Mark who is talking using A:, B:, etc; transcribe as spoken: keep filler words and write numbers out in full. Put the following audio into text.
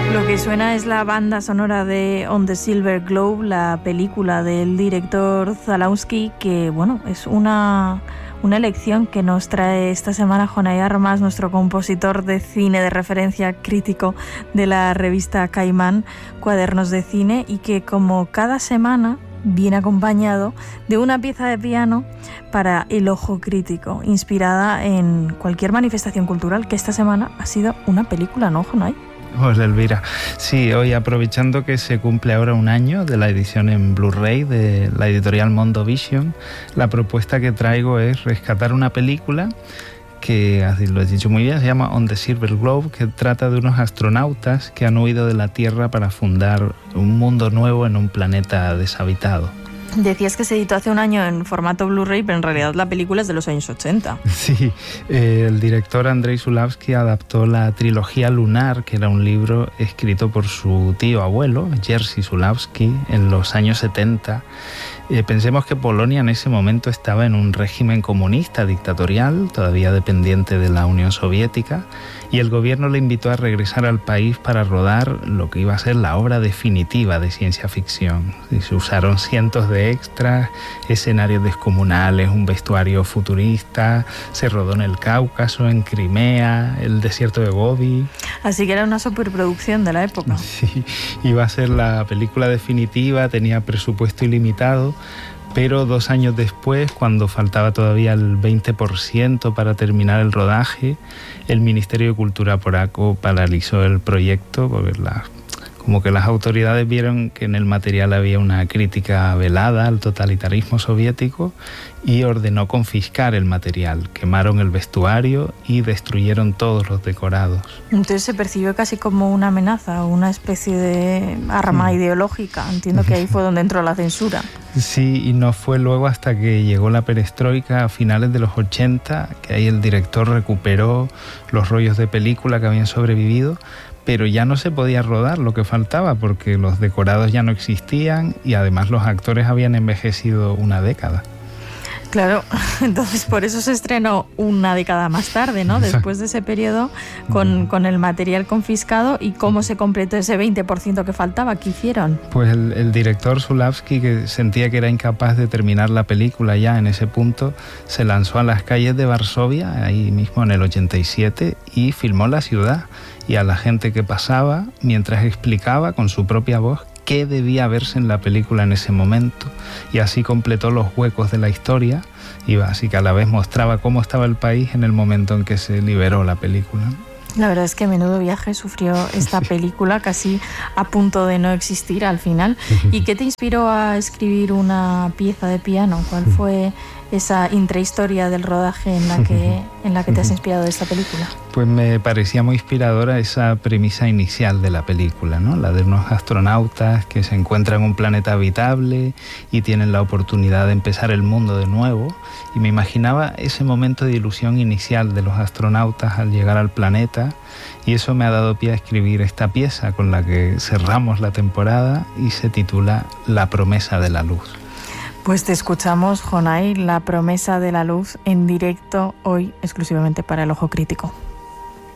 A: Lo que suena es la banda sonora de On the Silver Globe, la película del director Zalowski, que bueno, es una, una elección que nos trae esta semana Jonay Armas, nuestro compositor de cine de referencia, crítico de la revista Caimán, Cuadernos de Cine, y que como cada semana viene acompañado de una pieza de piano para el ojo crítico, inspirada en cualquier manifestación cultural, que esta semana ha sido una película, ¿no, Jonay?
B: Hola, Elvira. Sí, hoy aprovechando que se cumple ahora un año de la edición en Blu-ray de la editorial Mondovision, la propuesta que traigo es rescatar una película que, así lo he dicho muy bien, se llama On the Silver Globe, que trata de unos astronautas que han huido de la Tierra para fundar un mundo nuevo en un planeta deshabitado.
A: Decías que se editó hace un año en formato Blu-ray, pero en realidad la película es de los años ochenta.
B: Sí, eh, el director Andrei Zulawski adaptó la trilogía Lunar, que era un libro escrito por su tío abuelo, Jerzy Zulawski, en los años setenta. Eh, pensemos que Polonia en ese momento estaba en un régimen comunista dictatorial, todavía dependiente de la Unión Soviética, y el gobierno le invitó a regresar al país para rodar lo que iba a ser la obra definitiva de ciencia ficción. Y se usaron cientos de extras, escenarios descomunales, un vestuario futurista, se rodó en el Cáucaso, en Crimea, el desierto de Gobi.
A: Así que era una superproducción de la época.
B: Sí, iba a ser la película definitiva, tenía presupuesto ilimitado, pero dos años después, cuando faltaba todavía el veinte por ciento para terminar el rodaje, el Ministerio de Cultura polaco paralizó el proyecto porque la, como que las autoridades vieron que en el material había una crítica velada al totalitarismo soviético y ordenó confiscar el material. Quemaron el vestuario y destruyeron todos los decorados.
A: Entonces se percibió casi como una amenaza, una especie de arma ideológica. Entiendo que ahí fue donde entró la censura.
B: Sí, y no fue luego hasta que llegó la perestroika a finales de los ochenta, que ahí el director recuperó los rollos de película que habían sobrevivido, pero ya no se podía rodar lo que faltaba porque los decorados ya no existían y además los actores habían envejecido una década.
A: Claro, entonces por eso se estrenó una década más tarde, ¿no? Después de ese periodo, con, con el material confiscado. ¿Y cómo se completó ese veinte por ciento que faltaba? ¿Qué hicieron?
B: Pues el, el director Zulawski, que sentía que era incapaz de terminar la película ya en ese punto, se lanzó a las calles de Varsovia, ahí mismo en el ochenta y siete, y filmó la ciudad y a la gente que pasaba mientras explicaba con su propia voz qué debía verse en la película en ese momento, y así completó los huecos de la historia y así que a la vez mostraba cómo estaba el país en el momento en que se liberó la película.
A: La verdad es que menudo viaje sufrió esta película, casi a punto de no existir al final. ¿Y qué te inspiró a escribir una pieza de piano? ¿Cuál fue esa intrahistoria del rodaje en la que, en la que te has inspirado de esta película?
B: Pues me parecía muy inspiradora esa premisa inicial de la película, ¿no? La de unos astronautas que se encuentran en un planeta habitable y tienen la oportunidad de empezar el mundo de nuevo. Y me imaginaba ese momento de ilusión inicial de los astronautas al llegar al planeta, y eso me ha dado pie a escribir esta pieza con la que cerramos la temporada y se titula La promesa de la luz.
A: Pues te escuchamos, Jonay, La promesa de la luz, en directo hoy exclusivamente para El Ojo Crítico.